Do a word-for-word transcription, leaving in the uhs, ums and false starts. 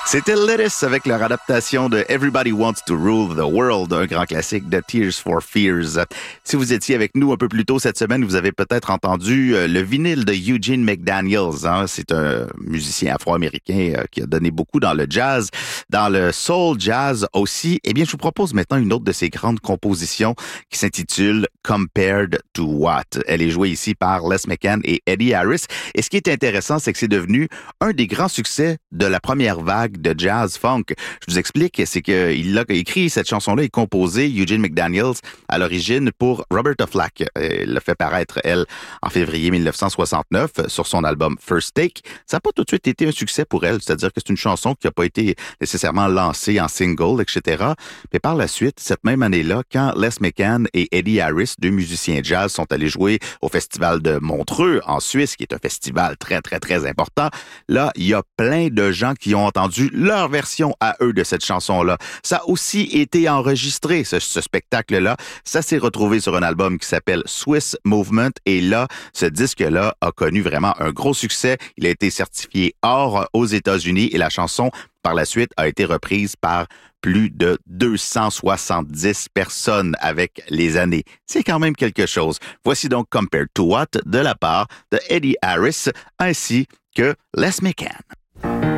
C'était Lettuce avec leur adaptation de Everybody Wants to Rule the World, un grand classique de Tears for Fears. Si vous étiez avec nous un peu plus tôt cette semaine, vous avez peut-être entendu le vinyle de Eugene McDaniels. Hein? C'est un musicien afro-américain qui a donné beaucoup dans le jazz, dans le soul jazz aussi. Eh bien, je vous propose maintenant une autre de ses grandes compositions qui s'intitule Compared to What. Elle est jouée ici par Les McCann et Eddie Harris. Et ce qui est intéressant, c'est que c'est devenu un des grands succès de la première vague de jazz funk. Je vous explique, c'est qu'il a écrit cette chanson-là et composé Eugene McDaniels à l'origine pour Roberta Flack. Elle l'a fait paraître, elle, en février dix-neuf cent soixante-neuf sur son album First Take. Ça n'a pas tout de suite été un succès pour elle, c'est-à-dire que c'est une chanson qui n'a pas été nécessairement lancée en single, et cetera. Mais par la suite, cette même année-là, quand Les McCann et Eddie Harris, deux musiciens jazz, sont allés jouer au festival de Montreux, en Suisse, qui est un festival très, très, très important, là, il y a plein de gens qui ont entendu leur version à eux de cette chanson-là. Ça a aussi été enregistré, ce, ce spectacle-là. Ça s'est retrouvé sur un album qui s'appelle Swiss Movement. Et là, ce disque-là a connu vraiment un gros succès. Il a été certifié or aux États-Unis et la chanson, par la suite, a été reprise par plus de deux cent soixante-dix personnes avec les années. C'est quand même quelque chose. Voici donc Compared to What de la part de Eddie Harris ainsi que Les McCann.